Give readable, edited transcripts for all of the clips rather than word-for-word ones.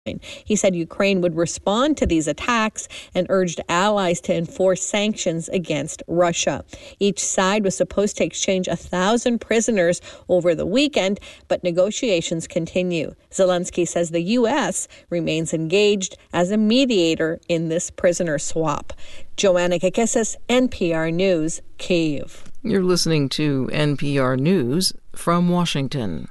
He said Ukraine would respond to these attacks and urged allies to enforce sanctions against Russia. Each side was supposed to exchange 1,000 prisoners over the weekend, but negotiations continue. Zelensky says the U.S. remains engaged as a mediator in this prisoner swap. Joanna Kakissis, NPR News, Kyiv. You're listening to NPR News from Washington.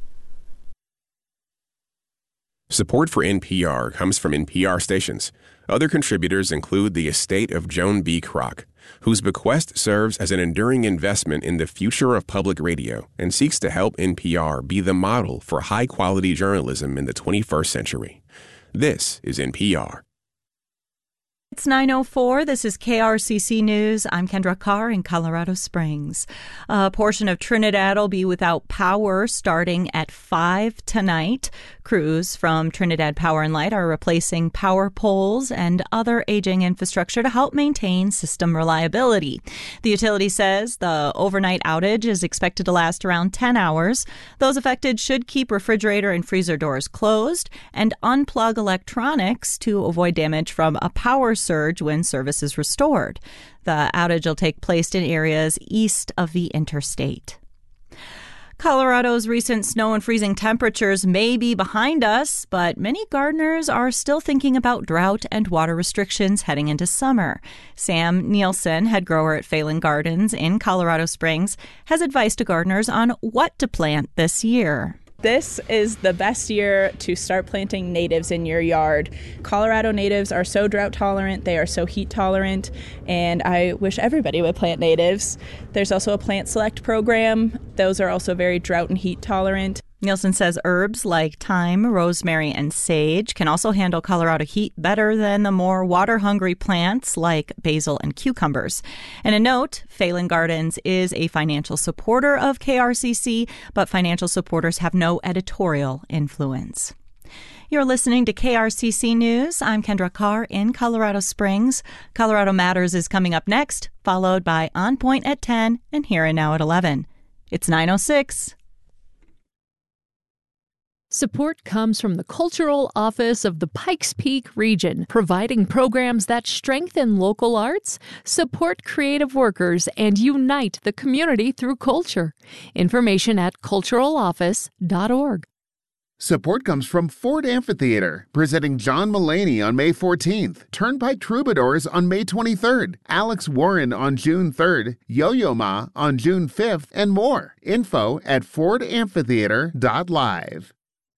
Support for NPR comes from NPR stations. Other contributors include the estate of Joan B. Kroc, whose bequest serves as an enduring investment in the future of public radio and seeks to help NPR be the model for high-quality journalism in the 21st century. This is NPR. It's 9:04. This is KRCC News. I'm Kendra Carr in Colorado Springs. A portion of Trinidad will be without power starting at 5 tonight. Crews from Trinidad Power and Light are replacing power poles and other aging infrastructure to help maintain system reliability. The utility says the overnight outage is expected to last around 10 hours. Those affected should keep refrigerator and freezer doors closed and unplug electronics to avoid damage from a power surge when service is restored. The outage will take place in areas east of the interstate. Colorado's recent snow and freezing temperatures may be behind us, but many gardeners are still thinking about drought and water restrictions heading into summer. Sam Nielsen, head grower at Phelan Gardens in Colorado Springs, has advice to gardeners on what to plant this year. This is the best year to start planting natives in your yard. Colorado natives are so drought tolerant, they are so heat tolerant, and I wish everybody would plant natives. There's also a plant select program. Those are also very drought and heat tolerant. Nielsen says herbs like thyme, rosemary, and sage can also handle Colorado heat better than the more water-hungry plants like basil and cucumbers. And a note, Phelan Gardens is a financial supporter of KRCC, but financial supporters have no editorial influence. You're listening to KRCC News. I'm Kendra Carr in Colorado Springs. Colorado Matters is coming up next, followed by On Point at 10 and Here and Now at 11. It's 9:06. Support comes from the Cultural Office of the Pikes Peak region, providing programs that strengthen local arts, support creative workers, and unite the community through culture. Information at culturaloffice.org. Support comes from Ford Amphitheater, presenting John Mulaney on May 14th, Turnpike Troubadours on May 23rd, Alex Warren on June 3rd, Yo-Yo Ma on June 5th, and more. Info at fordamphitheater.live.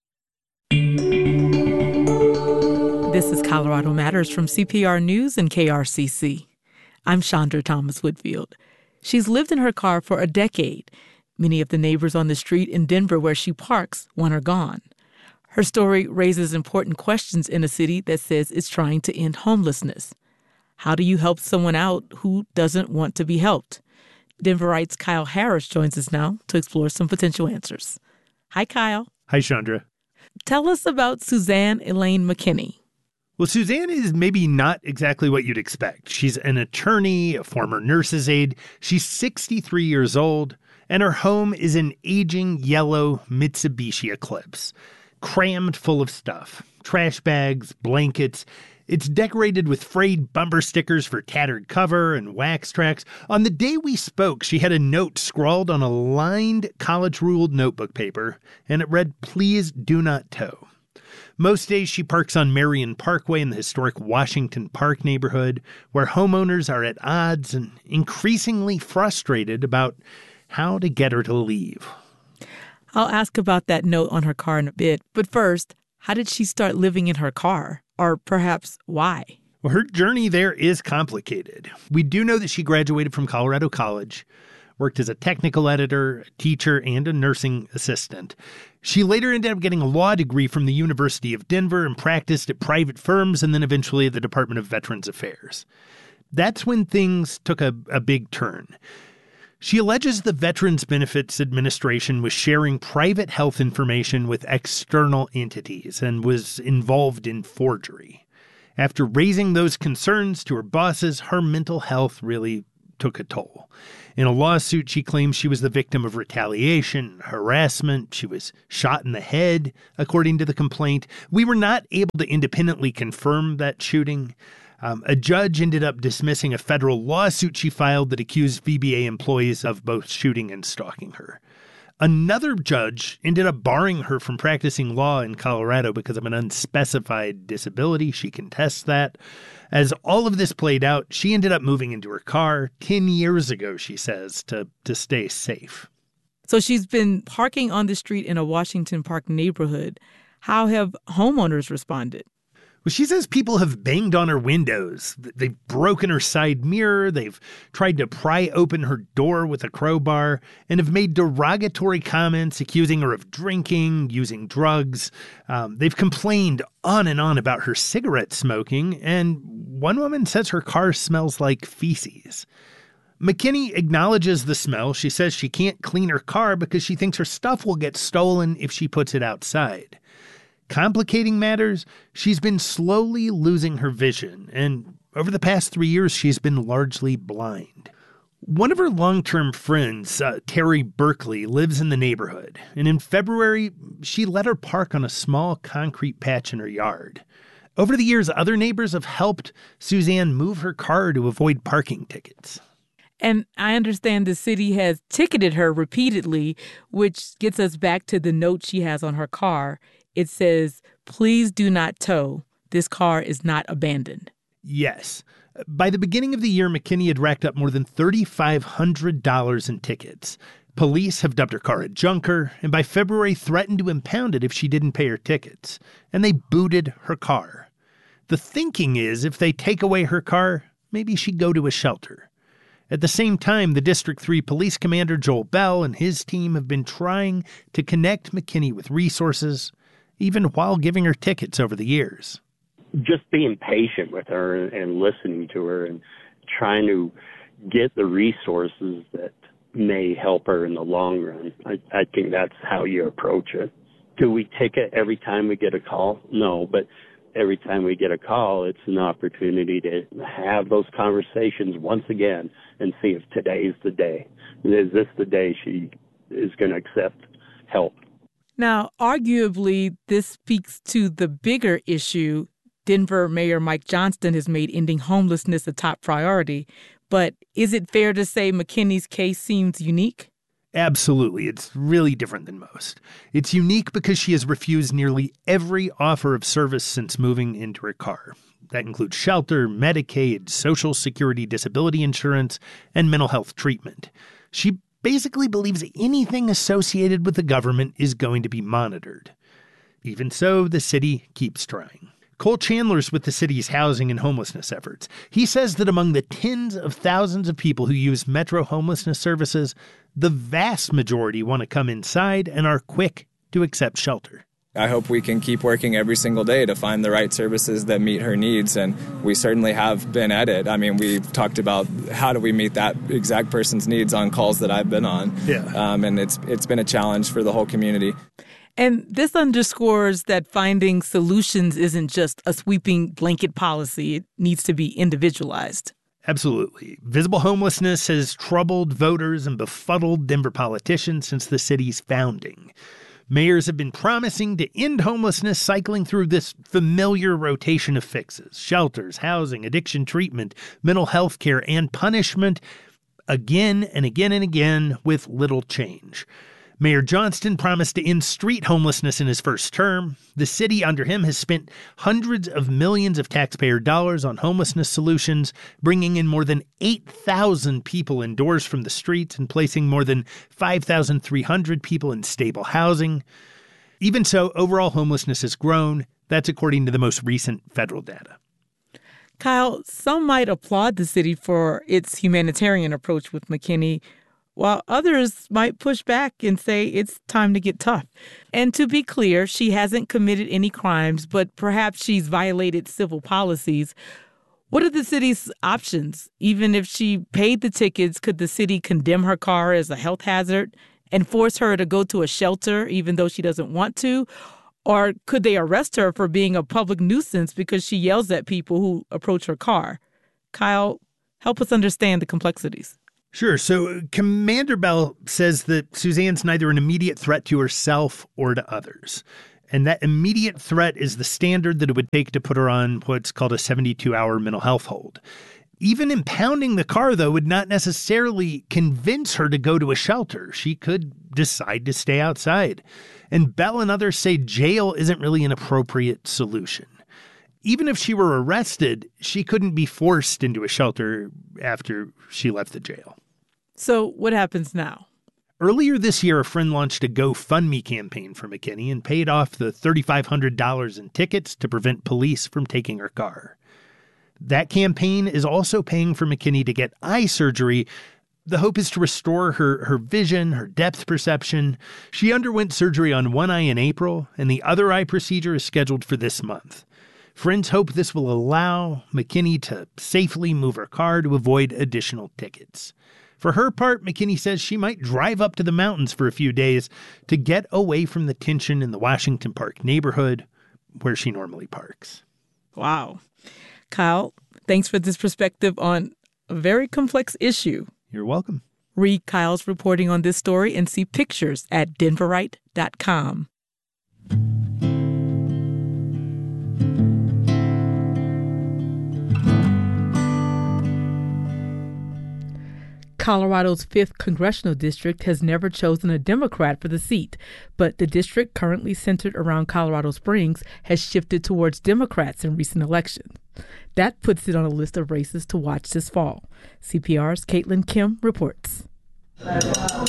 This is Colorado Matters from CPR News and KRCC. I'm Chandra Thomas Whitfield. She's lived in her car for a decade. Many of the neighbors on the street in Denver where she parks want her gone. Her story raises important questions in a city that says it's trying to end homelessness. How do you help someone out who doesn't want to be helped? Denverite's Kyle Harris joins us now to explore some potential answers. Hi, Kyle. Hi, Chandra. Tell us about Suzanne Elaine McKinney. Well, Suzanne is maybe not exactly what you'd expect. She's an attorney, a former nurse's aide. She's 63 years old, and her home is an aging yellow Mitsubishi Eclipse, crammed full of stuff. Trash bags, blankets. It's decorated with frayed bumper stickers for tattered cover and wax tracks. On the day we spoke, she had a note scrawled on a lined college-ruled notebook paper, and it read, "Please do not tow." Most days she parks on Marion Parkway in the historic Washington Park neighborhood, where homeowners are at odds and increasingly frustrated about how to get her to leave. I'll ask about that note on her car in a bit, but first, how did she start living in her car? Or perhaps why? Well, her journey there is complicated. We do know that she graduated from Colorado College, worked as a technical editor, a teacher, and a nursing assistant. She later ended up getting a law degree from the University of Denver and practiced at private firms and then eventually at the Department of Veterans Affairs. That's when things took a big turn. She alleges the Veterans Benefits Administration was sharing private health information with external entities and was involved in forgery. After raising those concerns to her bosses, her mental health really took a toll. In a lawsuit, she claims she was the victim of retaliation, harassment. She was shot in the head, according to the complaint. We were not able to independently confirm that shooting. A judge ended up dismissing a federal lawsuit she filed that accused VBA employees of both shooting and stalking her. Another judge ended up barring her from practicing law in Colorado because of an unspecified disability. She contests that. As all of this played out, she ended up moving into her car 10 years ago, she says, to stay safe. So she's been parking on the street in a Washington Park neighborhood. How have homeowners responded? Well, she says people have banged on her windows. They've broken her side mirror. They've tried to pry open her door with a crowbar and have made derogatory comments accusing her of drinking, using drugs. They've complained on and on about her cigarette smoking. And one woman says her car smells like feces. McKinney acknowledges the smell. She says she can't clean her car because she thinks her stuff will get stolen if she puts it outside. Complicating matters, she's been slowly losing her vision, and over the past 3 years, she's been largely blind. One of her long-term friends, Terry Berkeley, lives in the neighborhood, and in February, she let her park on a small concrete patch in her yard. Over the years, other neighbors have helped Suzanne move her car to avoid parking tickets. And I understand the city has ticketed her repeatedly, which gets us back to the note she has on her car. It says, "Please do not tow. This car is not abandoned." Yes. By the beginning of the year, McKinney had racked up more than $3,500 in tickets. Police have dubbed her car a junker, and by February threatened to impound it if she didn't pay her tickets. And they booted her car. The thinking is if they take away her car, maybe she'd go to a shelter. At the same time, the District 3 Police Commander Joel Bell and his team have been trying to connect McKinney with resources, even while giving her tickets over the years. Just being patient with her and listening to her and trying to get the resources that may help her in the long run. I think that's how you approach it. Do we ticket every time we get a call? No, but every time we get a call, it's an opportunity to have those conversations once again and see if today's the day. Is this the day she is going to accept help? Now, arguably, this speaks to the bigger issue. Denver Mayor Mike Johnston has made ending homelessness a top priority. But is it fair to say McKinney's case seems unique? Absolutely. It's really different than most. It's unique because she has refused nearly every offer of service since moving into her car. That includes shelter, Medicaid, Social Security disability insurance, and mental health treatment. She basically believes anything associated with the government is going to be monitored. Even so, the city keeps trying. Cole Chandler's with the city's housing and homelessness efforts. He says that among the tens of thousands of people who use Metro homelessness services, the vast majority want to come inside and are quick to accept shelter. I hope we can keep working every single day to find the right services that meet her needs, and we certainly have been at it. I mean, we've talked about how do we meet that exact person's needs on calls that I've been on, and it's been a challenge for the whole community. And this underscores that finding solutions isn't just a sweeping blanket policy. It needs to be individualized. Absolutely. Visible homelessness has troubled voters and befuddled Denver politicians since the city's founding. Mayors have been promising to end homelessness, cycling through this familiar rotation of fixes: shelters, housing, addiction treatment, mental health care, and punishment, again and again and again, with little change. Mayor Johnston promised to end street homelessness in his first term. The city under him has spent hundreds of millions of taxpayer dollars on homelessness solutions, bringing in more than 8,000 people indoors from the streets and placing more than 5,300 people in stable housing. Even so, overall homelessness has grown. That's according to the most recent federal data. Kyle, some might applaud the city for its humanitarian approach with McKinney, while others might push back and say it's time to get tough. And to be clear, she hasn't committed any crimes, but perhaps she's violated civil policies. What are the city's options? Even if she paid the tickets, could the city condemn her car as a health hazard and force her to go to a shelter even though she doesn't want to? Or could they arrest her for being a public nuisance because she yells at people who approach her car? Kyle, Help us understand the complexities. Sure. So Commander Bell says that Suzanne's neither an immediate threat to herself or to others. And that immediate threat is the standard that it would take to put her on what's called a 72-hour mental health hold. Even impounding the car, though, would not necessarily convince her to go to a shelter. She could decide to stay outside. And Bell and others say jail isn't really an appropriate solution. Even if she were arrested, she couldn't be forced into a shelter after she left the jail. So what happens now? Earlier this year, a friend launched a GoFundMe campaign for McKinney and paid off the $3,500 in tickets to prevent police from taking her car. That campaign is also paying for McKinney to get eye surgery. The hope is to restore her vision, her depth perception. She underwent surgery on one eye in April, and the other eye procedure is scheduled for this month. Friends hope this will allow McKinney to safely move her car to avoid additional tickets. For her part, McKinney says she might drive up to the mountains for a few days to get away from the tension in the Washington Park neighborhood where she normally parks. Wow. Kyle, thanks for this perspective on a very complex issue. You're welcome. Read Kyle's reporting on this story and see pictures at denverite.com. Colorado's 5th congressional district has never chosen a Democrat for the seat, but the district, currently centered around Colorado Springs, has shifted towards Democrats in recent elections. That puts it on a list of races to watch this fall. CPR's Caitlin Kim reports. And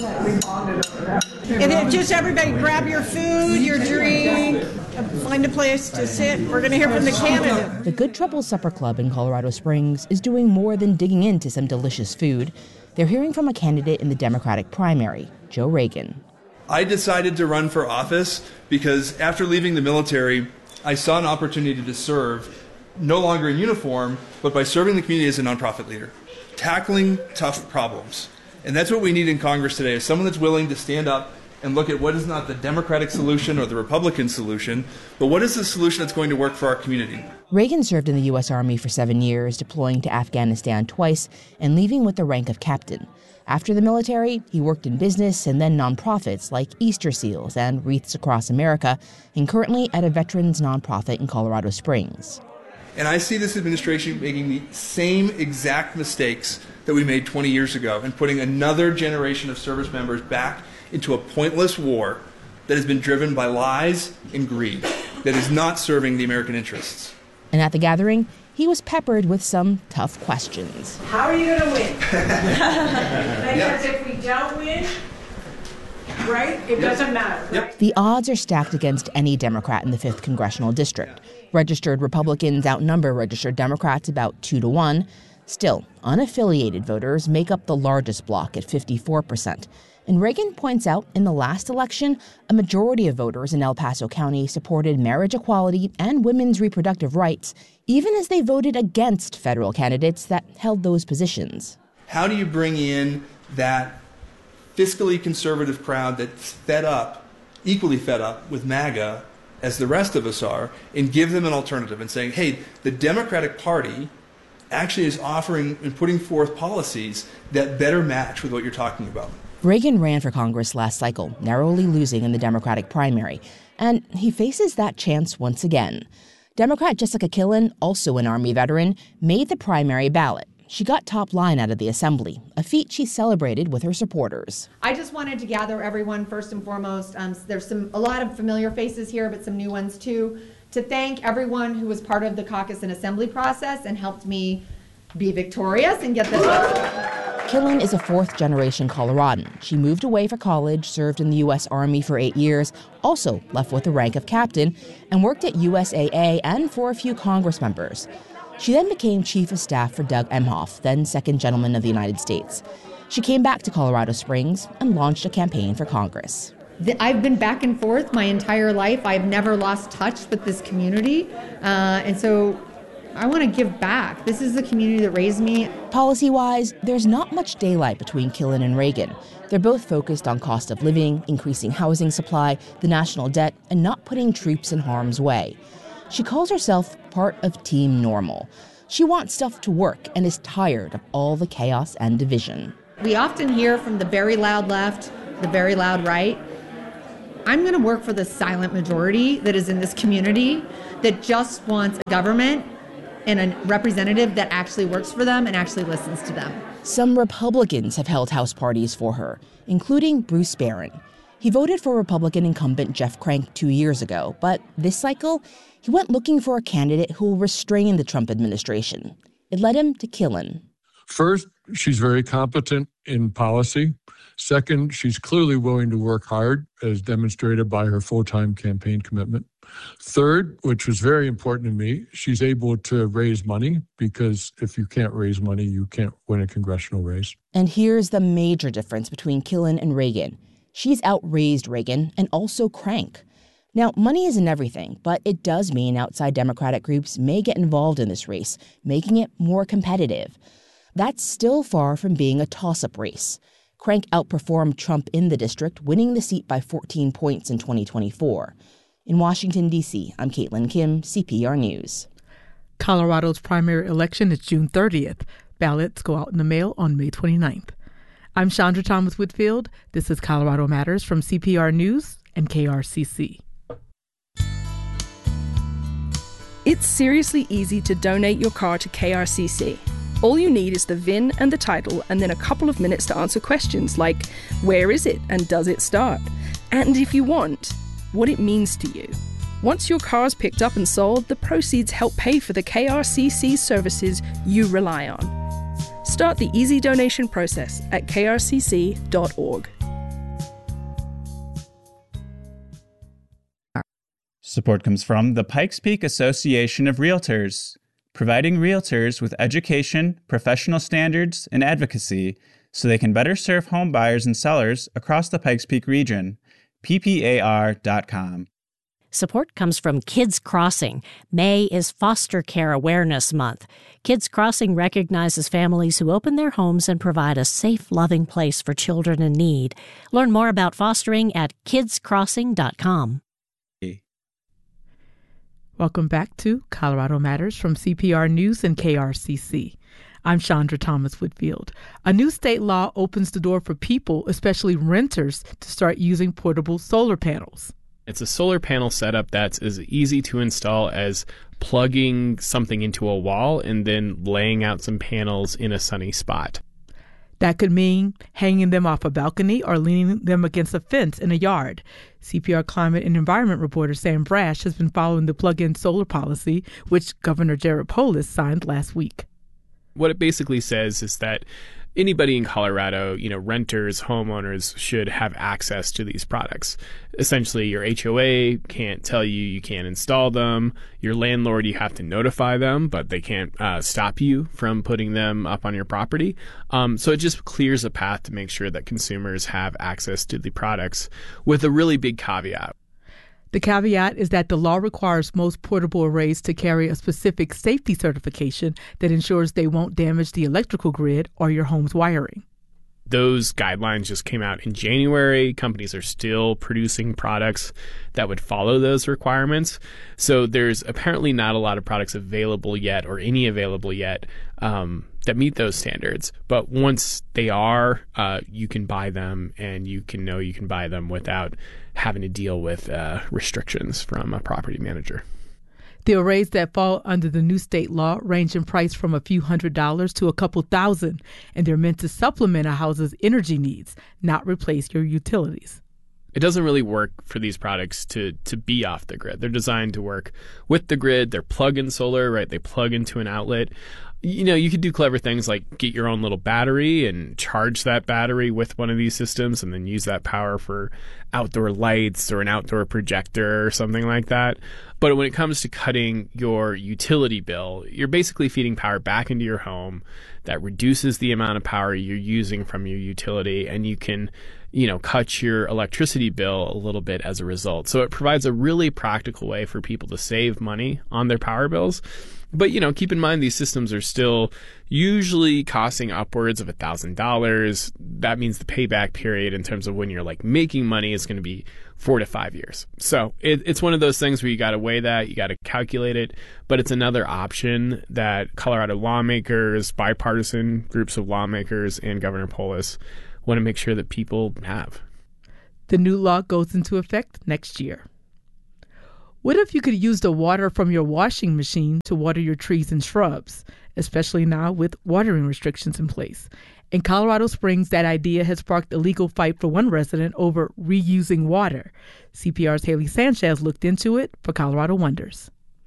then just everybody grab your food, your drink, find a place to sit. We're going to hear from the candidate. The Good Trouble Supper Club in Colorado Springs is doing more than digging into some delicious food. They're hearing from a candidate in the Democratic primary, Joe Reagan. I decided to run for office because after leaving the military, I saw an opportunity to serve, no longer in uniform, but by serving the community as a nonprofit leader, tackling tough problems. And that's what we need in Congress today, is someone that's willing to stand up and look at what is not the Democratic solution or the Republican solution, but what is the solution that's going to work for our community. Reagan served in the U.S. Army for 7 years, deploying to Afghanistan twice and leaving with the rank of captain. After the military, he worked in business and then nonprofits like Easter Seals and Wreaths Across America, and currently at a veterans nonprofit in Colorado Springs. And I see this administration making the same exact mistakes that we made 20 years ago and putting another generation of service members back into a pointless war that has been driven by lies and greed, that is not serving the American interests. And at the gathering, he was peppered with some tough questions. How are you going to win? Because if we don't win, right, it doesn't matter. Right? The odds are stacked against any Democrat in the 5th congressional district. Registered Republicans outnumber registered Democrats about 2-1. Still, unaffiliated voters make up the largest bloc at 54%. And Reagan points out in the last election, a majority of voters in El Paso County supported marriage equality and women's reproductive rights, even as they voted against federal candidates that held those positions. How do you bring in that fiscally conservative crowd that's fed up, equally fed up with MAGA as the rest of us are, and give them an alternative and saying, hey, the Democratic Party actually is offering and putting forth policies that better match with what you're talking about. Reagan ran for Congress last cycle, narrowly losing in the Democratic primary, and he faces that chance once again. Democrat Jessica Killen, also an Army veteran, made the primary ballot. She got top line out of the assembly, a feat she celebrated with her supporters. I just wanted to gather everyone first and foremost. There's a lot of familiar faces here, but some new ones too, to thank everyone who was part of the caucus and assembly process and helped me be victorious and get this. Killen is a fourth-generation Coloradan. She moved away for college, served in the U.S. Army for 8 years, also left with the rank of captain, and worked at USAA and for a few Congress members. She then became chief of staff for Doug Emhoff, then second gentleman of the United States. She came back to Colorado Springs and launched a campaign for Congress. I've been back and forth my entire life. I've never lost touch with this community, and so I want to give back. This is the community that raised me. Policy-wise, there's not much daylight between Killen and Reagan. They're both focused on cost of living, increasing housing supply, the national debt, and not putting troops in harm's way. She calls herself part of Team Normal. She wants stuff to work and is tired of all the chaos and division. We often hear from the very loud left, the very loud right. I'm going to work for the silent majority that is in this community that just wants a government and a representative that actually works for them and actually listens to them. Some Republicans have held house parties for her, including Bruce Barron. He voted for Republican incumbent Jeff Crank 2 years ago, but this cycle, he went looking for a candidate who will restrain the Trump administration. It led him to Killen. First, she's very competent in policy. Second, she's clearly willing to work hard, as demonstrated by her full-time campaign commitment. Third, which was very important to me, she's able to raise money, because if you can't raise money, you can't win a congressional race. And here's the major difference between Killen and Reagan. She's outraised Reagan and also Crank. Now, money isn't everything, but it does mean outside Democratic groups may get involved in this race, making it more competitive. That's still far from being a toss-up race. Crank outperformed Trump in the district, winning the seat by 14 points in 2024. In Washington, D.C., I'm Caitlin Kim, CPR News. Colorado's primary election is June 30th. Ballots go out in the mail on May 29th. I'm Chandra Thomas Whitfield. This is Colorado Matters from CPR News and KRCC. It's seriously easy to donate your car to KRCC. All you need is the VIN and the title, and then a couple of minutes to answer questions like, where is it and does it start? And if you want, what it means to you. Once your car's picked up and sold, the proceeds help pay for the KRCC services you rely on. Start the easy donation process at krcc.org. Support comes from the Pikes Peak Association of Realtors, providing realtors with education, professional standards, and advocacy so they can better serve home buyers and sellers across the Pikes Peak region. PPAR.com. Support comes from Kids Crossing. May is Foster Care Awareness Month. Kids Crossing recognizes families who open their homes and provide a safe, loving place for children in need. Learn more about fostering at kidscrossing.com. Welcome back to Colorado Matters from CPR News and KRCC. I'm Chandra Thomas Whitfield. A new state law opens the door for people, especially renters, to start using portable solar panels. It's a solar panel setup that's as easy to install as plugging something into a wall and then laying out some panels in a sunny spot. That could mean hanging them off a balcony or leaning them against a fence in a yard. CPR climate and environment reporter Sam Brash has been following the plug-in solar policy, which Governor Jared Polis signed last week. What it basically says is that anybody in Colorado, renters, homeowners should have access to these products. Essentially, your HOA can't tell you can't install them. Your landlord, you have to notify them, but they can't stop you from putting them up on your property. So it just clears a path to make sure that consumers have access to the products, with a really big caveat. The caveat is that the law requires most portable arrays to carry a specific safety certification that ensures they won't damage the electrical grid or your home's wiring. Those guidelines just came out in January. Companies are still producing products that would follow those requirements. So there's apparently not a lot of products available yet, or any available yet, that meet those standards. But once they are, you can buy them, and you can know you can buy them without having to deal with restrictions from a property manager. The arrays that fall under the new state law range in price from a few $100s to a couple $1,000, and they're meant to supplement a house's energy needs, not replace your utilities. It doesn't really work for these products to be off the grid. They're designed to work with the grid. They're plug-in solar, right? They plug into an outlet. You could do clever things like get your own little battery and charge that battery with one of these systems and then use that power for outdoor lights or an outdoor projector or something like that. But when it comes to cutting your utility bill, you're basically feeding power back into your home that reduces the amount of power you're using from your utility, and you can cut your electricity bill a little bit as a result. So it provides a really practical way for people to save money on their power bills. But, keep in mind these systems are still usually costing upwards of $1,000. That means the payback period in terms of when you're making money is going to be 4 to 5 years. So it's one of those things where you got to weigh that, you got to calculate it, but it's another option that Colorado lawmakers, bipartisan groups of lawmakers, and Governor Polis want to make sure that people have. The new law goes into effect next year. What if you could use the water from your washing machine to water your trees and shrubs, especially now with watering restrictions in place? In Colorado Springs, that idea has sparked a legal fight for one resident over reusing water. CPR's Haley Sanchez looked into it for Colorado Wonders.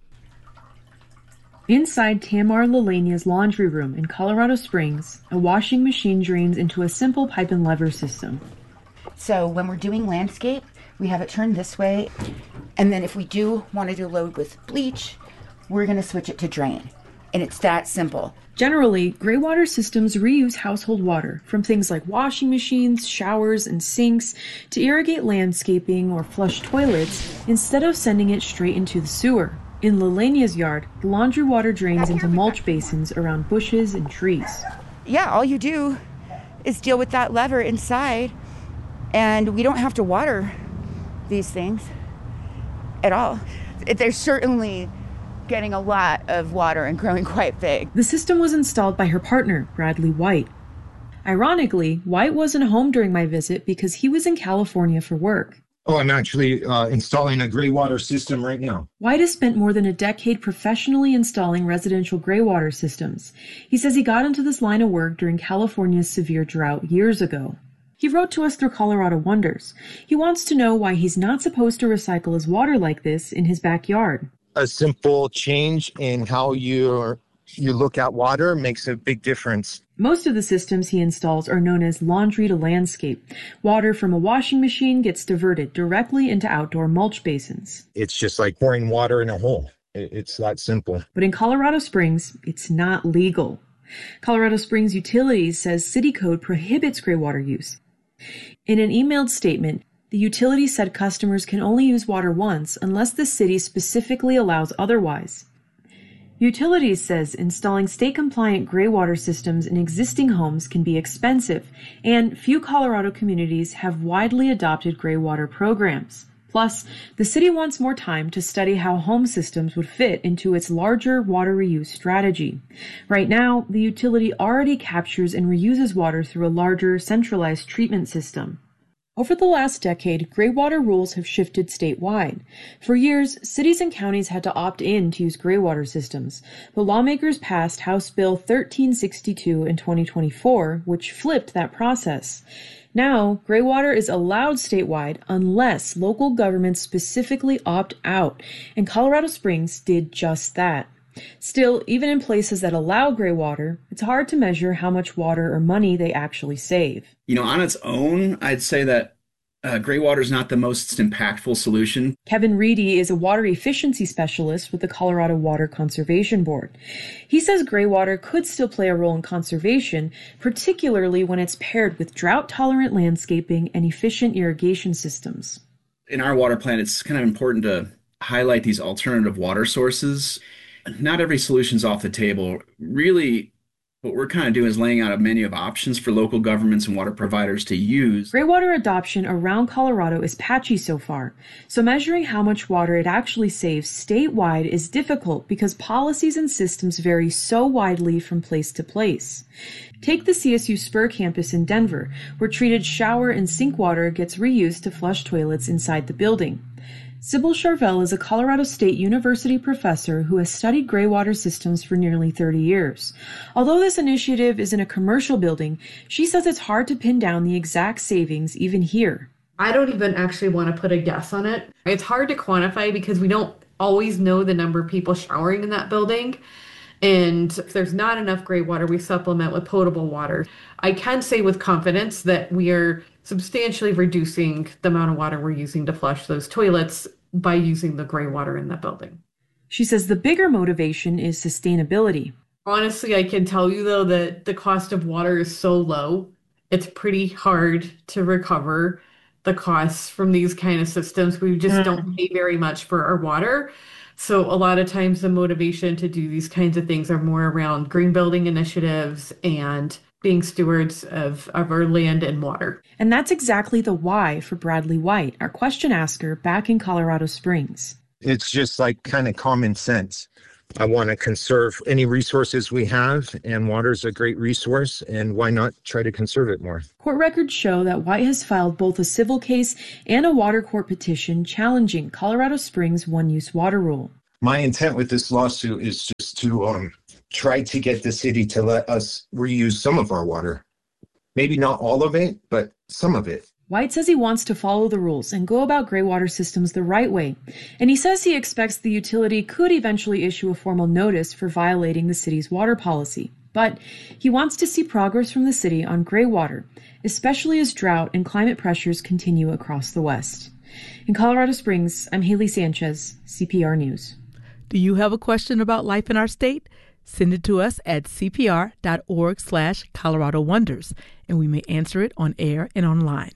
Inside Tamar Lelania's laundry room in Colorado Springs, a washing machine drains into a simple pipe and lever system. So when we're doing landscape, we have it turned this way. And then if we do want to do load with bleach, we're going to switch it to drain. And it's that simple. Generally, gray water systems reuse household water from things like washing machines, showers, and sinks to irrigate landscaping or flush toilets instead of sending it straight into the sewer. In Lelania's yard, the laundry water drains into mulch basins around bushes and trees. Yeah, all you do is deal with that lever inside, and we don't have to water these things at all. They're certainly getting a lot of water and growing quite big. The system was installed by her partner, Bradley White. Ironically, White wasn't home during my visit because he was in California for work. Oh, I'm actually installing a gray water system right now. White has spent more than a decade professionally installing residential gray water systems. He says he got into this line of work during California's severe drought years ago. He wrote to us through Colorado Wonders. He wants to know why he's not supposed to recycle his water like this in his backyard. A simple change in how you look at water makes a big difference. Most of the systems he installs are known as laundry to landscape. Water from a washing machine gets diverted directly into outdoor mulch basins. It's just like pouring water in a hole. It's that simple. But in Colorado Springs, it's not legal. Colorado Springs Utilities says city code prohibits gray water use. In an emailed statement, the utility said customers can only use water once unless the city specifically allows otherwise. Utilities says installing state-compliant gray water systems in existing homes can be expensive, and few Colorado communities have widely adopted gray water programs. Plus, the city wants more time to study how home systems would fit into its larger water reuse strategy. Right now, the utility already captures and reuses water through a larger, centralized treatment system. Over the last decade, gray water rules have shifted statewide. For years, cities and counties had to opt in to use gray water systems, but lawmakers passed House Bill 1362 in 2024, which flipped that process. Now, gray water is allowed statewide unless local governments specifically opt out, and Colorado Springs did just that. Still, even in places that allow gray water, it's hard to measure how much water or money they actually save. On its own, I'd say that gray water is not the most impactful solution. Kevin Reedy is a water efficiency specialist with the Colorado Water Conservation Board. He says gray water could still play a role in conservation, particularly when it's paired with drought-tolerant landscaping and efficient irrigation systems. In our water plan, it's kind of important to highlight these alternative water sources. Not every solution's off the table. Really, what we're kind of doing is laying out a menu of options for local governments and water providers to use. Gray water adoption around Colorado is patchy so far, so measuring how much water it actually saves statewide is difficult because policies and systems vary so widely from place to place. Take the CSU Spur campus in Denver, where treated shower and sink water gets reused to flush toilets inside the building. Sybil Charvel is a Colorado State University professor who has studied gray water systems for nearly 30 years. Although this initiative is in a commercial building, she says it's hard to pin down the exact savings even here. I don't even actually want to put a guess on it. It's hard to quantify because we don't always know the number of people showering in that building. And if there's not enough gray water, we supplement with potable water. I can say with confidence that we are substantially reducing the amount of water we're using to flush those toilets by using the gray water in that building. She says the bigger motivation is sustainability. Honestly, I can tell you, though, that the cost of water is so low it's pretty hard to recover the costs from these kind of systems. We just don't pay very much for our water. So a lot of times the motivation to do these kinds of things are more around green building initiatives and being stewards of our land and water. And that's exactly the why for Bradley White, our question asker back in Colorado Springs. It's just like kind of common sense. I want to conserve any resources we have, and water is a great resource, and why not try to conserve it more? Court records show that White has filed both a civil case and a water court petition challenging Colorado Springs' one-use water rule. My intent with this lawsuit is just to try to get the city to let us reuse some of our water. Maybe not all of it, but some of it. White says he wants to follow the rules and go about gray water systems the right way. And he says he expects the utility could eventually issue a formal notice for violating the city's water policy. But he wants to see progress from the city on gray water, especially as drought and climate pressures continue across the West. In Colorado Springs, I'm Haley Sanchez, CPR News. Do you have a question about life in our state? Send it to us at cpr.org/Colorado Wonders, and we may answer it on air and online.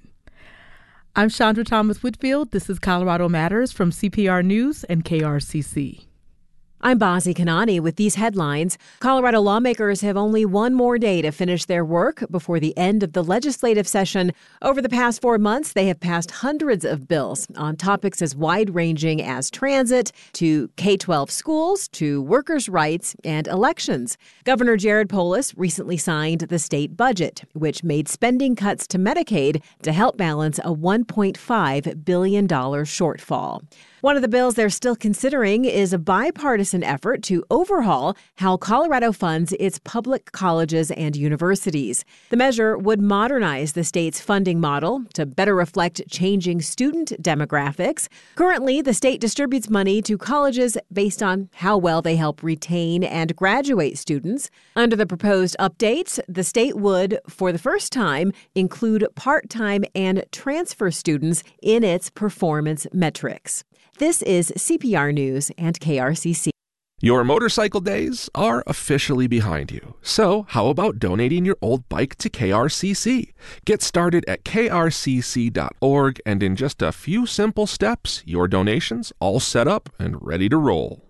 I'm Chandra Thomas Whitfield. This is Colorado Matters from CPR News and KRCC. I'm Bazi Kanani with these headlines. Colorado lawmakers have only one more day to finish their work before the end of the legislative session. Over the past 4 months, they have passed hundreds of bills on topics as wide-ranging as transit, to K-12 schools, to workers' rights, and elections. Governor Jared Polis recently signed the state budget, which made spending cuts to Medicaid to help balance a $1.5 billion shortfall. One of the bills they're still considering is a bipartisan effort to overhaul how Colorado funds its public colleges and universities. The measure would modernize the state's funding model to better reflect changing student demographics. Currently, the state distributes money to colleges based on how well they help retain and graduate students. Under the proposed updates, the state would, for the first time, include part-time and transfer students in its performance metrics. This is CPR News and KRCC. Your motorcycle days are officially behind you. So how about donating your old bike to KRCC? Get started at krcc.org, and in just a few simple steps, your donation's all set up and ready to roll.